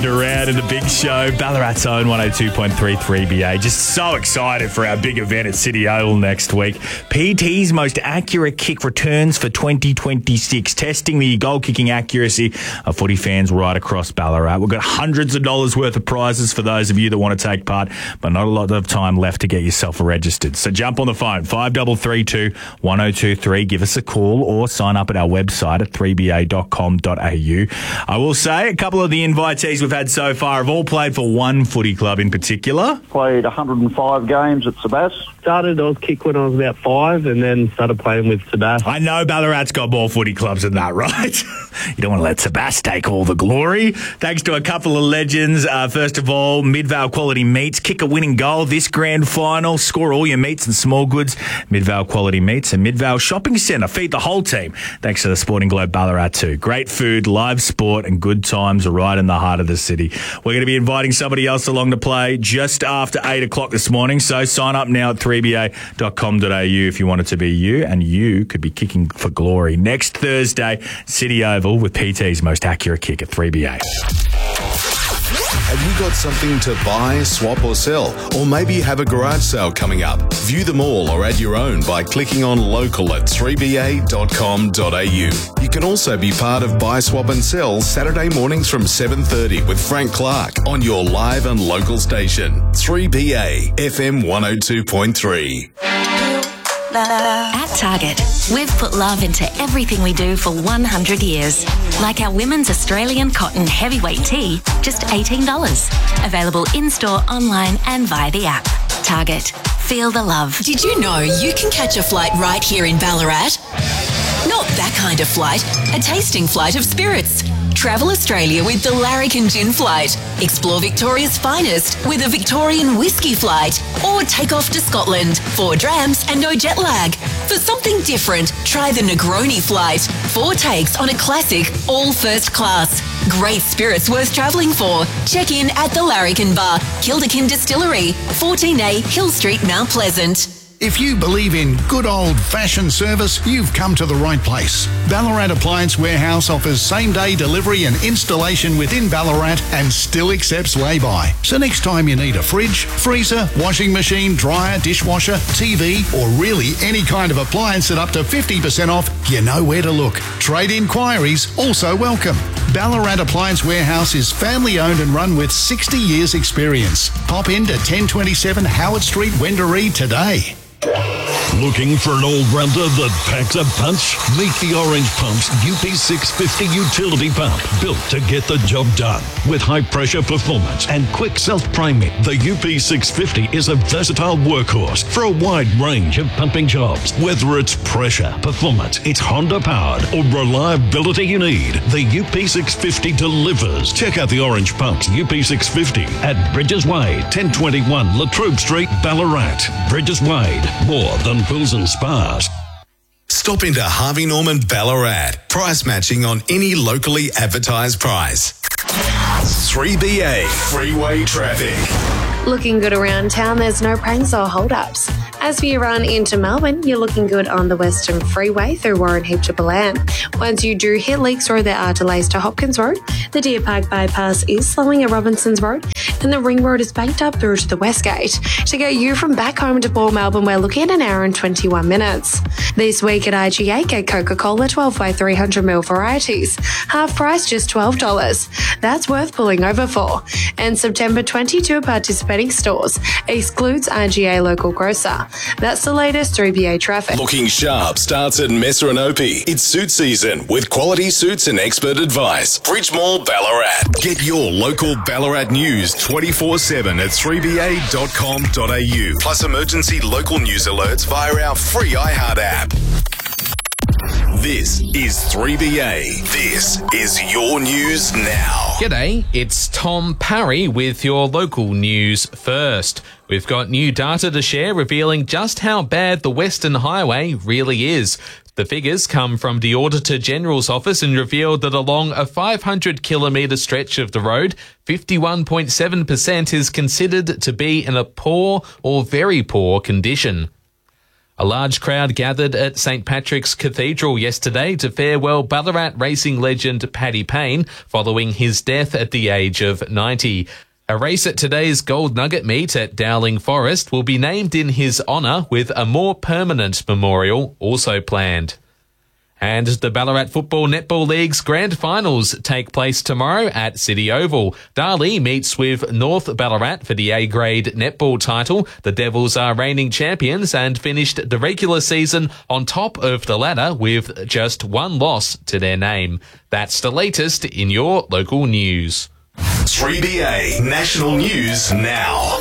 riding around in the big show. Ballarat's own 102.33 BA. Just so excited for our big event at City Oval next week. PT's most accurate kick returns for 2026. Testing the goal kicking accuracy of footy fans right across Ballarat. We've got hundreds of dollars worth of prizes for those of you that want to take part, but not a lot of time left to get yourself registered. So jump on the phone, 5332 1023. Give us a call or sign up at our website at 3ba.com.au. I will say a couple of the invitees we've had so far have all played for one footy club in particular. Played 105 games at Sabas. Started Oz Kick when I was about 5 and then started playing with Sabas. I know Ballarat's got more footy clubs than that, right? You don't want to let Sabas take all the glory. Thanks to a couple of legends. First of all, Midvale Quality Meats. Kick a winning goal this grand final. Score all your meats and small goods. Midvale Quality Meats and Midvale Shopping Centre. Feed the whole team. Thanks to the Sporting Globe Ballarat too. Great food, live sport and good times right in the heart of the city. We're going to be inviting somebody else along to play just after 8 o'clock this morning. So sign up now at 3ba.com.au if you want it to be you, and you could be kicking for glory. Next Thursday, City Oval with PT's most accurate kick at 3BA. Have you got something to buy, swap or sell? Or maybe you have a garage sale coming up? View them all or add your own by clicking on local at 3ba.com.au. You can also be part of Buy, Swap and Sell Saturday mornings from 7:30 with Frank Clark on your live and local station. 3BA FM 102.3. At Target, we've put love into everything we do for 100 years. Like our women's Australian cotton heavyweight tee, just $18. Available in-store, online and via the app. Target. Feel the love. Did you know you can catch a flight right here in Ballarat? Not that kind of flight, a tasting flight of spirits. Travel Australia with the Larrikin Gin Flight. Explore Victoria's finest with a Victorian whiskey flight. Or take off to Scotland, 4 drams and no jet lag. For something different, try the Negroni Flight. 4 takes on a classic, all first class. Great spirits worth travelling for. Check in at the Larrikin Bar, Kilderkin Distillery, 14A Hill Street, Mount Pleasant. If you believe in good old-fashioned service, you've come to the right place. Ballarat Appliance Warehouse offers same-day delivery and installation within Ballarat and still accepts lay-by. So next time you need a fridge, freezer, washing machine, dryer, dishwasher, TV, or really any kind of appliance at up to 50% off, you know where to look. Trade inquiries also welcome. Ballarat Appliance Warehouse is family-owned and run with 60 years' experience. Pop in to 1027 Howard Street, Wendouree today. Looking for an all-rounder that packs a punch? Meet the Orange Pump's UP650 utility pump, built to get the job done. With high-pressure performance and quick self-priming, the UP650 is a versatile workhorse for a wide range of pumping jobs. Whether it's pressure, performance, it's Honda-powered, or reliability you need, the UP650 delivers. Check out the Orange Pump's UP650 at Bridges Way, 1021 Latrobe Street, Ballarat. Bridges Way, more than pools and spas. Stop into Harvey Norman Ballarat. Price matching on any locally advertised price. 3BA Freeway Traffic. Looking good around town, there's no pranks or hold-ups. As for your run into Melbourne, you're looking good on the Western Freeway through Warren Heap to Ballan. Once you do hit Leaks Road, there are delays to Hopkins Road. The Deer Park bypass is slowing at Robinson's Road, and the Ring Road is banked up through to the West Gate. To get you from back home to Port Melbourne, we're looking at an hour and 21 minutes. This week at IGA, get Coca-Cola 12 by 300ml varieties. Half price, just $12. That's worth pulling over for. And September 22 participating stores excludes IGA local grocer. That's the latest 3BA traffic. Looking sharp starts at Messer and Opie. It's suit season with quality suits and expert advice. Bridge Mall Ballarat. Get your local Ballarat news 24/7 at 3ba.com.au. Plus emergency local news alerts via our free iHeart app. This is 3BA. This is your news now. G'day, it's Tom Parry with your local news first. We've got new data to share revealing just how bad the Western Highway really is. The figures come from the Auditor General's office and revealed that along a 500-kilometre stretch of the road, 51.7% is considered to be in a poor or very poor condition. A large crowd gathered at St Patrick's Cathedral yesterday to farewell Ballarat racing legend Paddy Payne following his death at the age of 90. A race at today's Gold Nugget meet at Dowling Forest will be named in his honour, with a more permanent memorial also planned. And the Ballarat Football Netball League's grand finals take place tomorrow at City Oval. Darley meets with North Ballarat for the A-grade netball title. The Devils are reigning champions and finished the regular season on top of the ladder with just one loss to their name. That's the latest in your local news. 3BA National News now.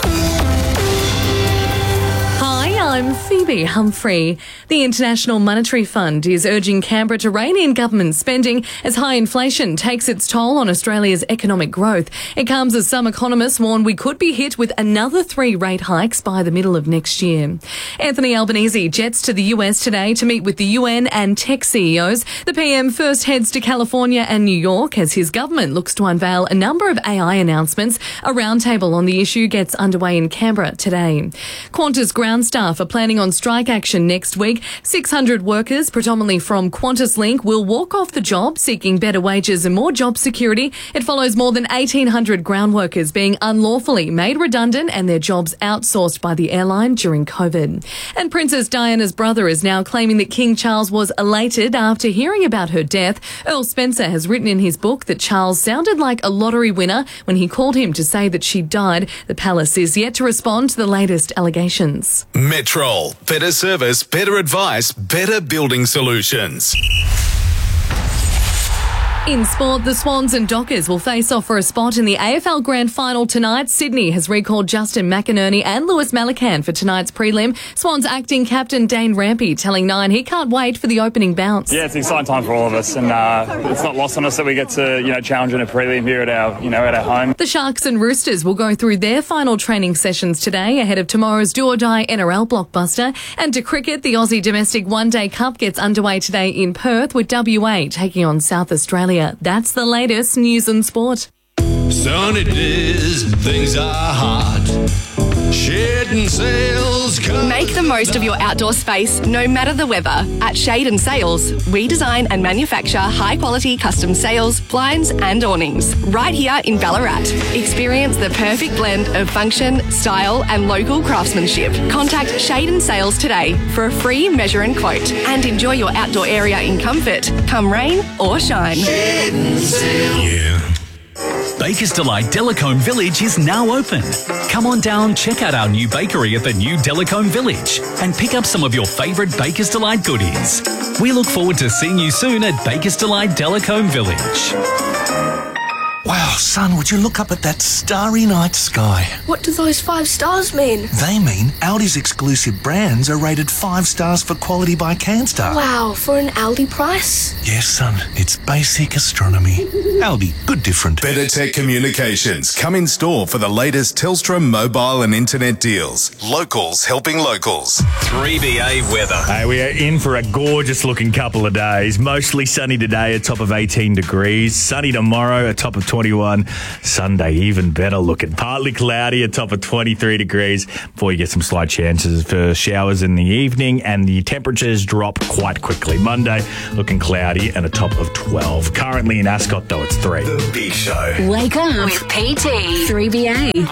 Hi, I'm Phoebe Humphrey. The International Monetary Fund is urging Canberra to rein in government spending as high inflation takes its toll on Australia's economic growth. It comes as some economists warn we could be hit with another 3 rate hikes by the middle of next year. Anthony Albanese jets to the US today to meet with the UN and tech CEOs. The PM first heads to California and New York as his government looks to unveil a number of AI announcements. A roundtable on the issue gets underway in Canberra today. Qantas ground staff are planning on strike action next week. 600 workers, predominantly from QantasLink, will walk off the job seeking better wages and more job security. It follows more than 1,800 ground workers being unlawfully made redundant and their jobs outsourced by the airline during COVID. And Princess Diana's brother is now claiming that King Charles was elated after hearing about her death. Earl Spencer has written in his book that Charles sounded like a lottery winner when he called him to say that she died. The palace is yet to respond to the latest allegations. Metrol. Better service, better advice, better building solutions. In sport, the Swans and Dockers will face off for a spot in the AFL Grand Final tonight. Sydney has recalled Justin McInerney and Lewis Malacan for tonight's prelim. Swans acting captain Dane Rampy telling Nine he can't wait for the opening bounce. Yeah, it's an exciting time for all of us, and it's not lost on us that we get to challenge in a prelim here at our home. The Sharks and Roosters will go through their final training sessions today ahead of tomorrow's do-or-die NRL blockbuster. And to cricket, the Aussie Domestic One Day Cup gets underway today in Perth with WA taking on South Australia. That's the latest news and sport. Sunny days, things are hot. Shade & Sails. Make the most of your outdoor space, no matter the weather. At Shade & Sails, we design and manufacture high-quality custom sails, blinds and awnings. Right here in Ballarat. Experience the perfect blend of function, style and local craftsmanship. Contact Shade & Sails today for a free measure and quote. And enjoy your outdoor area in comfort, come rain or shine. Shade & Sails. Yeah. Baker's Delight Delacombe Village is now open. Come on down, check out our new bakery at the new Delacombe Village and pick up some of your favourite Baker's Delight goodies. We look forward to seeing you soon at Baker's Delight Delacombe Village. Wow, son, would you look up at that starry night sky? What do those 5 stars mean? They mean Aldi's exclusive brands are rated 5 stars for quality by CanStar. Wow, for an Aldi price? Yes, son, it's basic astronomy. Aldi, good different. Better Tech Communications. Come in store for the latest Telstra mobile and internet deals. Locals helping locals. 3BA weather. Hey, we are in for a gorgeous looking couple of days. Mostly sunny today, a top of 18 degrees. Sunny tomorrow, a top of 21. Sunday, even better looking. Partly cloudy, a top of 23 degrees before you get some slight chances for showers in the evening, and the temperatures drop quite quickly. Monday, looking cloudy and a top of 12. Currently in Ascot, though, it's 3. The Big Show. Wake up with PT. 3BA.